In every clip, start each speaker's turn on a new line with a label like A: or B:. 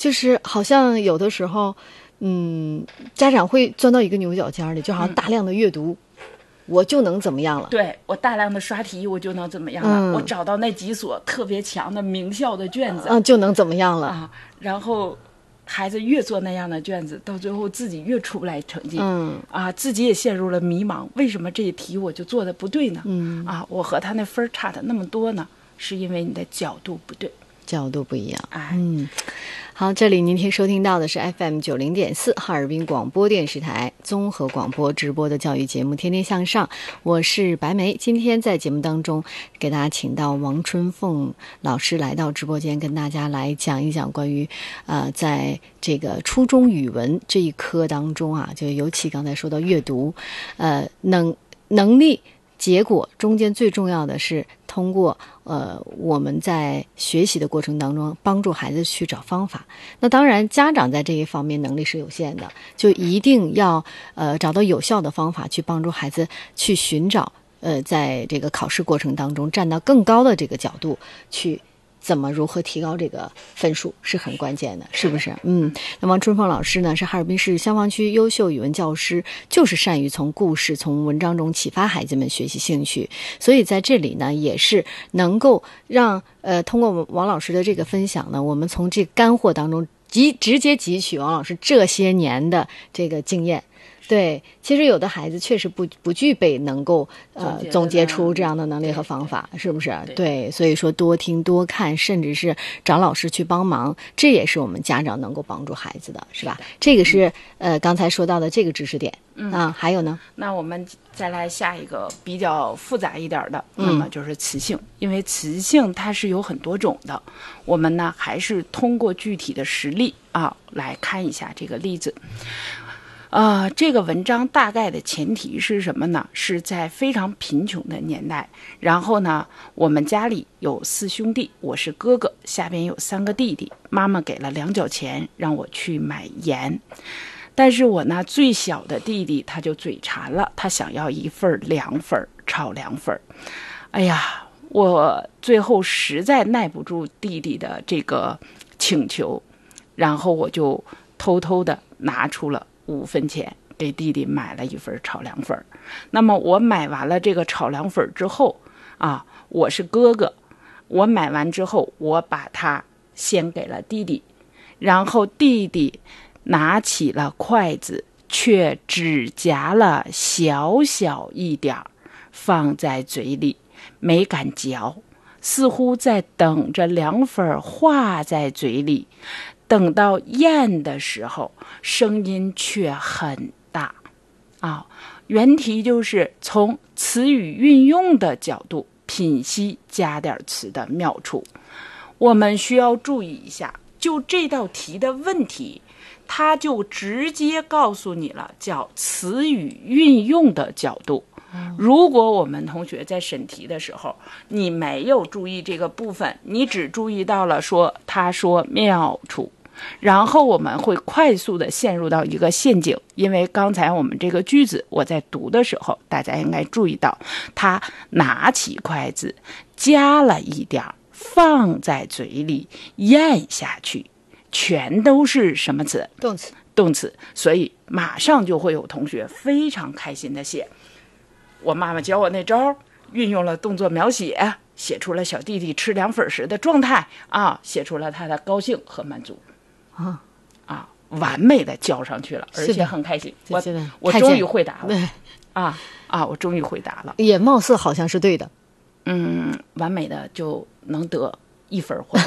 A: 就是好像有的时候，家长会钻到一个牛角尖里，就好像大量的阅读，我就能怎么样了？
B: 对，我大量的刷题，我就能怎么样了？我找到那几所特别强的名校的卷子，
A: 就能怎么样了
B: 啊？然后孩子越做那样的卷子，到最后自己越出不来成绩，自己也陷入了迷茫。为什么这一题我就做的不对呢？我和他那分差的那么多呢？是因为你的角度不对，
A: 角度不一样。好，这里您收听到的是 FM90.4 哈尔滨广播电视台综合广播直播的教育节目《天天向上》，我是白梅。今天在节目当中给大家请到王春凤老师来到直播间，跟大家来讲一讲关于在这个初中语文这一科当中啊，就尤其刚才说到阅读能力结果中间最重要的是通过我们在学习的过程当中帮助孩子去找方法。那当然家长在这一方面能力是有限的，就一定要找到有效的方法去帮助孩子去寻找在这个考试过程当中站到更高的这个角度去如何提高这个分数是很关键的，是不是？那王春凤老师呢是哈尔滨市消防区优秀语文教师，就是善于从故事从文章中启发孩子们学习兴趣，所以在这里呢也是能够让通过王老师的这个分享呢，我们从这干货当中直接汲取王老师这些年的这个经验。对，其实有的孩子确实不具备能够总结出这样的能力和方法，是不是？对，所以说多听多看，甚至是找老师去帮忙，这也是我们家长能够帮助孩子的，是吧？这个是刚才说到的这个知识点。还有呢？
B: 那我们再来下一个比较复杂一点的，那么就是词性，因为词性它是有很多种的，我们呢还是通过具体的实例来看一下这个例子。这个文章大概的前提是什么呢？是在非常贫穷的年代，然后呢，我们家里有4兄弟，我是哥哥，下边有3个弟弟，妈妈给了2角钱让我去买盐，但是我呢最小的弟弟他就嘴馋了，他想要1份凉粉炒凉粉。哎呀，我最后实在耐不住弟弟的这个请求，然后我就偷偷的拿出了5分钱给弟弟买了1份炒凉粉。那么我买完了这个炒凉粉之后我是哥哥，我买完之后我把它先给了弟弟，然后弟弟拿起了筷子，却只夹了小小一点放在嘴里，没敢嚼，似乎在等着凉粉化在嘴里，等到咽的时候声音却很大原题就是从词语运用的角度品析加点词的妙处。我们需要注意一下，就这道题的问题，它就直接告诉你了叫词语运用的角度。如果我们同学在审题的时候你没有注意这个部分，你只注意到了他说妙处，然后我们会快速的陷入到一个陷阱。因为刚才我们这个句子我在读的时候，大家应该注意到他拿起筷子夹了一点放在嘴里咽下去，全都是什么词？动词。所以马上就会有同学非常开心的写，我妈妈教我那招运用了动作描写，写出了小弟弟吃凉粉时的状态写出了他的高兴和满足完美的交上去了，而且很开心。我终于回答了我终于回答了，
A: 也貌似好像是对的。
B: 完美的就能得1分或者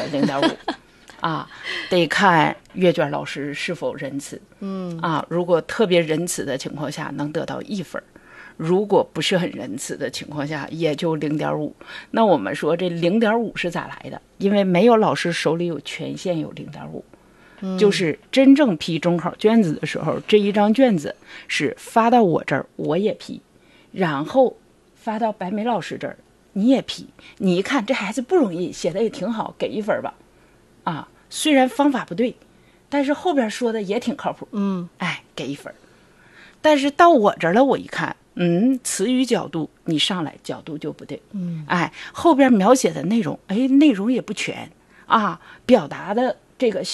B: 0.5得看阅卷老师是否仁慈。如果特别仁慈的情况下能得到1分，如果不是很仁慈的情况下也就0.5。那我们说这0.5是咋来的？因为没有老师手里有权限有0.5。就是真正批中考卷子的时候，这一张卷子是发到我这儿我也批，然后发到白梅老师这儿你也批，你一看这孩子不容易，写的也挺好，给1分吧虽然方法不对，但是后边说的也挺靠谱给1分。但是到我这儿了，我一看词语角度你上来角度就不对后边描写的内容内容也不全表达的这个